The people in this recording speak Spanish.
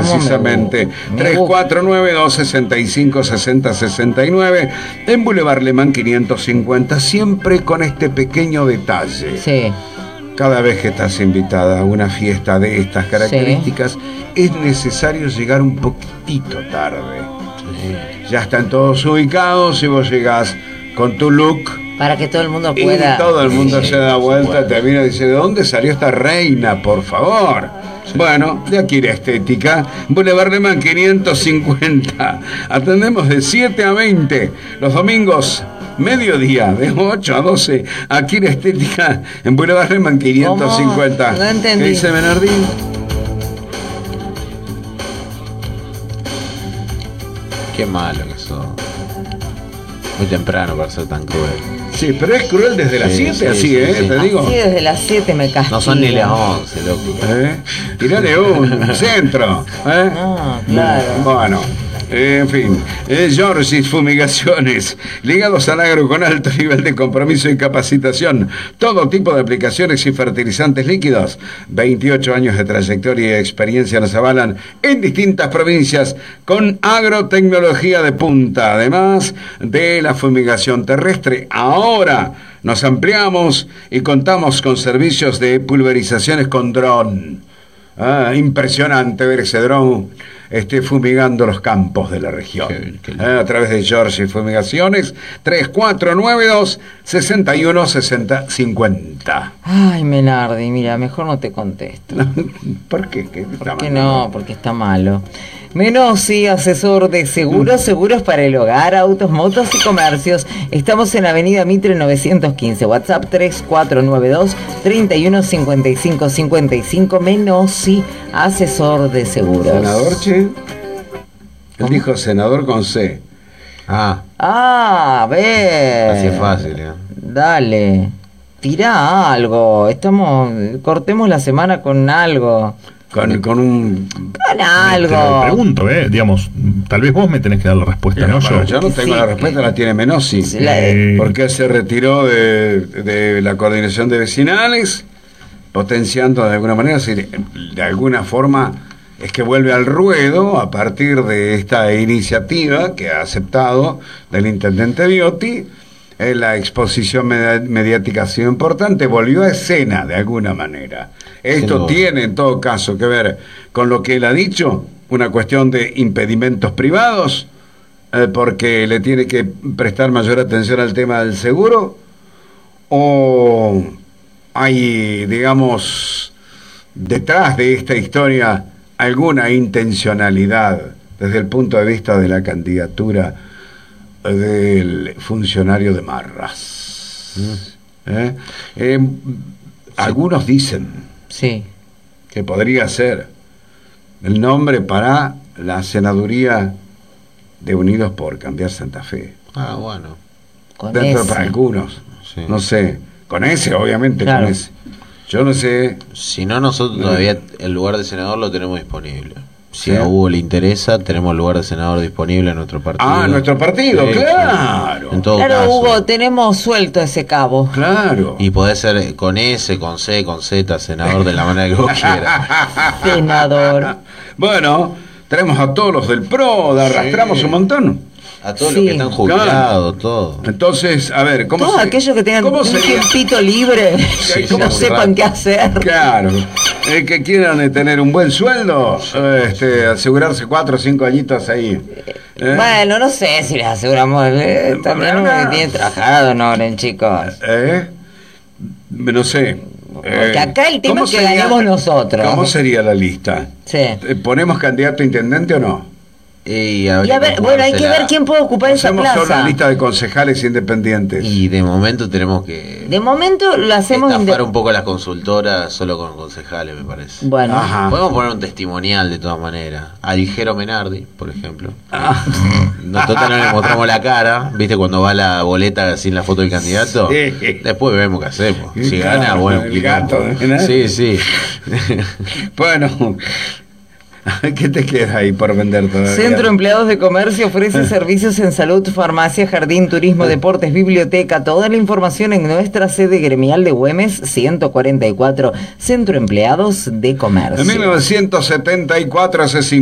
precisamente. 349-265-6069 en Boulevard Le Mans 550, siempre con este pequeño detalle. Sí. Cada vez que estás invitada a una fiesta de estas características, es necesario llegar un poquitito tarde. Ya están todos ubicados y vos llegás con tu look. Para que todo el mundo pueda. Y todo el mundo se da vuelta, te mira y dice: ¿de dónde salió esta reina, por favor? Bueno, de Akira Estética, Boulevard Le Mans 550. Atendemos de 7 a 20 los domingos, mediodía, de 8 a 12. Akira Estética en Boulevard Le Mans 550. ¿Cómo? No entendí. ¿Qué dice Bernardín? Qué malo que sos. Muy temprano para ser tan cruel. Sí, pero es cruel desde las 7, así, sí. te digo. Sí, desde las 7 me castigan. No son ni las 11, loco. Tirale un centro. No, claro. Bueno, en fin. Georgis Fumigaciones, ligados al agro con alto nivel de compromiso y capacitación. Todo tipo de aplicaciones y fertilizantes líquidos. 28 años de trayectoria y experiencia nos avalan en distintas provincias con agrotecnología de punta. Además de la fumigación terrestre, ahora nos ampliamos y contamos con servicios de pulverizaciones con dron. Impresionante ver ese dron fumigando los campos de la región. A través de George Fumigaciones, 3492-616050. Ay, Menardi, mira, mejor no te contesto. ¿Por qué? ¿Por qué no? Porque está malo. Menossi, asesor de seguros, seguros para el hogar, autos, motos y comercios. Estamos en Avenida Mitre 915, WhatsApp 3492-315555. Menossi, asesor de seguros. ¿Senador, che? Él dijo senador con C. A ver. Así es fácil, Dale. Tirá algo. Cortemos la semana con algo. Con un... Con algo. Te lo pregunto, digamos, tal vez vos me tenés que dar la respuesta, no yo. Yo no tengo la respuesta, la tiene Menossi. Porque se retiró de la coordinación de vecinales, potenciando de alguna manera, de alguna forma, es que vuelve al ruedo a partir de esta iniciativa que ha aceptado del intendente Biotti. La exposición mediática ha sido importante, volvió a escena de alguna manera. Esto tiene en todo caso que ver con lo que él ha dicho, una cuestión de impedimentos privados, porque le tiene que prestar mayor atención al tema del seguro, o hay, digamos, detrás de esta historia alguna intencionalidad desde el punto de vista de la candidatura del funcionario de Marras. Algunos dicen que podría ser el nombre para la senaduría de Unidos por Cambiar Santa Fe. Bueno. Dentro para algunos. No sé. Con ese, obviamente, claro. Con ese. Yo no sé. Si no, nosotros todavía el lugar de senador lo tenemos disponible. Si a Hugo le interesa, tenemos el lugar de senador disponible en nuestro partido. Nuestro partido, claro. En todo caso, Hugo, tenemos suelto ese cabo. Claro. Y podés ser con S, con C, con Z, senador de la manera que vos quieras. Senador. Bueno, tenemos a todos los del PRO, arrastramos un montón. A todos los que están jubilados, todo. Entonces, a ver, ¿cómo todos aquellos que tengan un tiempito libre, no sepan qué hacer. Claro. Que quieran tener un buen sueldo, asegurarse 4 o 5 añitos ahí. Bueno, no sé si les aseguramos. También uno que tiene trabajado, ¿no, chicos? No sé. Porque acá el tema es que ganemos nosotros. ¿Cómo sería la lista? ¿Ponemos candidato a intendente o no? Y a ver, bueno, hay que ver quién puede ocupar esa plaza. Hacemos una lista de concejales independientes. Y de momento tenemos que... De momento lo hacemos... Estafar un poco a las consultoras solo con concejales, me parece. Bueno. Podemos poner un testimonial de todas maneras. A Ligero Menardi, por ejemplo. Nosotros no le mostramos la cara. ¿Viste cuando va la boleta sin la foto del candidato? Después vemos qué hacemos. Si gana, bueno. El gato, sí. Bueno... ¿Qué te queda ahí por vender todavía? Centro Empleados de Comercio ofrece servicios en salud, farmacia, jardín, turismo, deportes, biblioteca. Toda la información en nuestra sede gremial de Güemes 144. Centro Empleados de Comercio. En 1974 hace